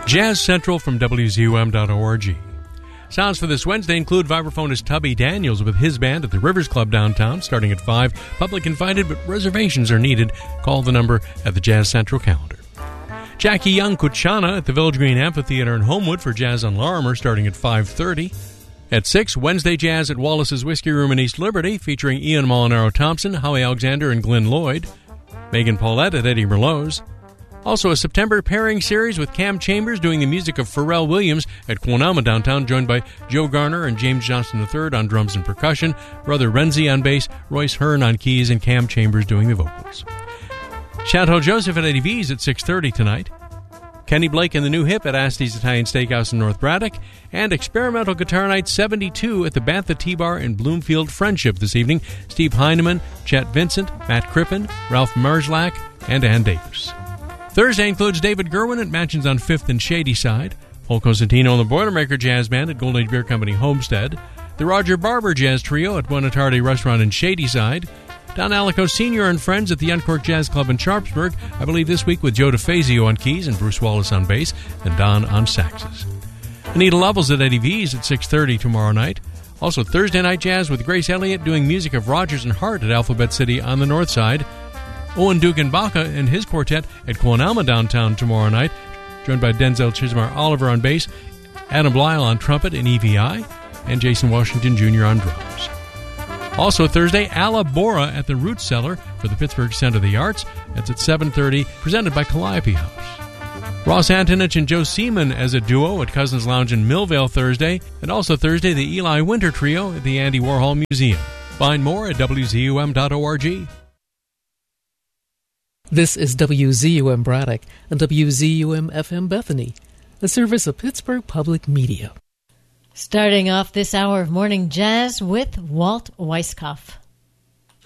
Jazz Central from WZUM.org. Sounds for this Wednesday include vibraphonist Tubby Daniels with his band at the Rivers Club downtown, starting at 5. Public invited, but reservations are needed. Call the number at the Jazz Central calendar. Jackie Young Kuchana at the Village Green Amphitheater in Homewood for Jazz on Larimer, starting at 5:30. At 6, Wednesday Jazz at Wallace's Whiskey Room in East Liberty, featuring Ian Molinaro Thompson, Howie Alexander, and Glenn Lloyd. Megan Paulette at Eddie Merlot's. Also, a September pairing series with Cam Chambers doing the music of Pharrell Williams at Quonama downtown, joined by Joe Garner and James Johnston III on drums and percussion, Brother Renzi on bass, Royce Hearn on keys, and Cam Chambers doing the vocals. Chantal Joseph at Eddie V's at 6:30 tonight. Kenny Blake and the New Hip at Asti's Italian Steakhouse in North Braddock, and Experimental Guitar Night 72 at the Bantha T-Bar in Bloomfield Friendship this evening. Steve Heineman, Chet Vincent, Matt Crippen, Ralph Marzlack, and Ann Davis. Thursday includes David Gerwin at Mansions on 5th and Shadyside, Paul Cosentino and the Boilermaker Jazz Band at Golden Age Beer Company Homestead, the Roger Barber Jazz Trio at Buonatardi Restaurant in Shadyside, Don Alico Sr. and friends at the Uncork Jazz Club in Sharpsburg, I believe this week with Joe DeFazio on keys and Bruce Wallace on bass, and Don on saxes. Anita Lovells at Eddie V's at 6:30 tomorrow night. Also Thursday Night Jazz with Grace Elliott doing music of Rogers and Hart at Alphabet City on the north side. Owen Dugan-Baca and his quartet at Quonama downtown tomorrow night, joined by Denzel Chismar Oliver on bass, Adam Blyle on trumpet and EVI, and Jason Washington Jr. on drums. Also Thursday, Alla Bora at the Root Cellar for the Pittsburgh Center of the Arts. That's at 7:30, presented by Calliope House. Ross Antonich and Joe Seaman as a duo at Cousins Lounge in Millvale Thursday, and also Thursday, the Eli Winter Trio at the Andy Warhol Museum. Find more at WZUM.org. This is WZUM Braddock and WZUM FM Bethany, a service of Pittsburgh Public Media. Starting off this hour of morning jazz with Walt Weiskopf.